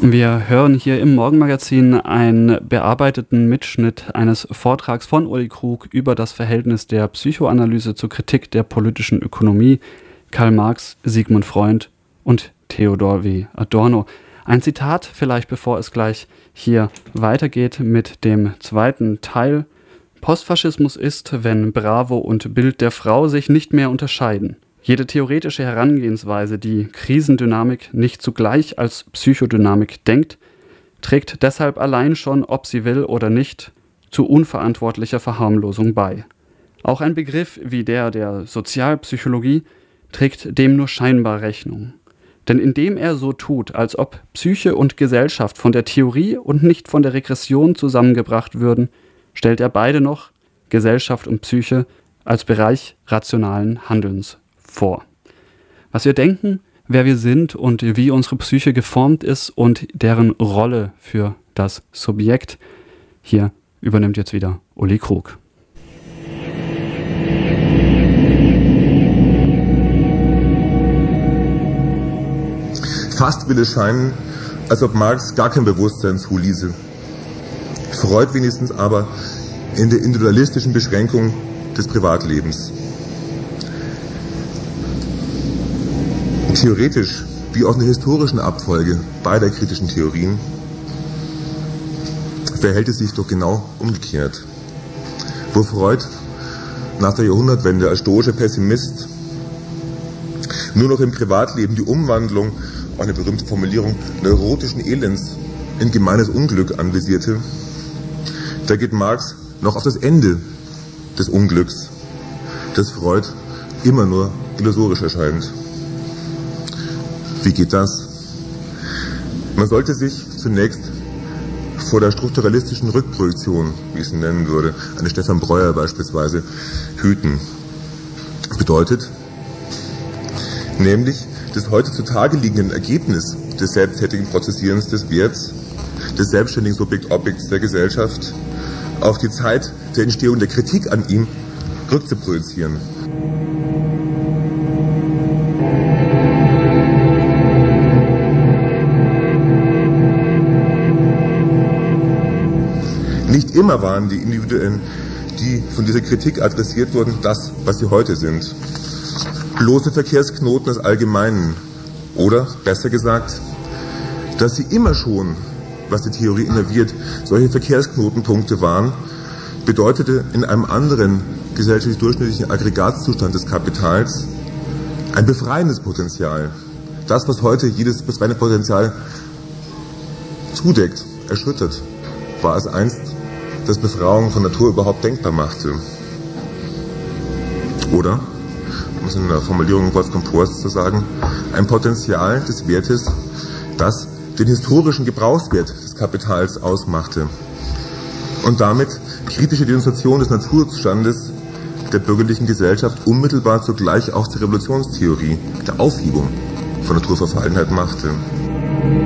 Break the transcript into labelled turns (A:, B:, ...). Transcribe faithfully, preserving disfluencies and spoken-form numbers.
A: Wir hören hier im Morgenmagazin einen bearbeiteten Mitschnitt eines Vortrags von Uli Krug über das Verhältnis der Psychoanalyse zur Kritik der politischen Ökonomie, Karl Marx, Sigmund Freud und Theodor W. Adorno. Ein Zitat vielleicht, bevor es gleich hier weitergeht mit dem zweiten Teil. Postfaschismus ist, wenn Bravo und Bild der Frau sich nicht mehr unterscheiden. Jede theoretische Herangehensweise, die Krisendynamik nicht zugleich als Psychodynamik denkt, trägt deshalb allein schon, ob sie will oder nicht, zu unverantwortlicher Verharmlosung bei. Auch ein Begriff wie der der Sozialpsychologie trägt dem nur scheinbar Rechnung. Denn indem er so tut, als ob Psyche und Gesellschaft von der Theorie und nicht von der Regression zusammengebracht würden, stellt er beide noch, Gesellschaft und Psyche, als Bereich rationalen Handelns vor. Was wir denken, wer wir sind und wie unsere Psyche geformt ist und deren Rolle für das Subjekt. Hier übernimmt jetzt wieder Uli Krug.
B: Fast will es scheinen, als ob Marx gar kein Bewusstsein zuließe. Freud wenigstens aber in der individualistischen Beschränkung des Privatlebens. Theoretisch, wie auch in der historischen Abfolge beider kritischen Theorien, verhält es sich doch genau umgekehrt. Wo Freud nach der Jahrhundertwende als stoischer Pessimist nur noch im Privatleben die Umwandlung, eine berühmte Formulierung, neurotischen Elends in gemeines Unglück anvisierte, da geht Marx noch auf das Ende des Unglücks, das Freud immer nur illusorisch erscheint. Wie geht das? Man sollte sich zunächst vor der strukturalistischen Rückprojektion, wie ich es nennen würde, eine Stefan Breuer beispielsweise, hüten. Das bedeutet nämlich das heute zutage liegende Ergebnis des selbsttätigen Prozessierens des Werts, des selbstständigen Subjekt-Objekts der Gesellschaft, auf die Zeit der Entstehung der Kritik an ihm rückzuprojizieren. Nicht immer waren die Individuen, die von dieser Kritik adressiert wurden, das, was sie heute sind. Bloße Verkehrsknoten des Allgemeinen. Oder, besser gesagt, dass sie immer schon, was die Theorie innerviert, solche Verkehrsknotenpunkte waren, bedeutete in einem anderen gesellschaftlich durchschnittlichen Aggregatzustand des Kapitals ein befreiendes Potenzial. Das, was heute jedes befreiende Potenzial zudeckt, erschüttert, war es einst, das Befreiung von Natur überhaupt denkbar machte. Oder, um es in der Formulierung Wolf Kompors zu sagen, ein Potenzial des Wertes, das den historischen Gebrauchswert des Kapitals ausmachte und damit kritische Denunziation des Naturzustandes der bürgerlichen Gesellschaft unmittelbar zugleich auch zur Revolutionstheorie, der Aufhebung von Naturverfallenheit machte.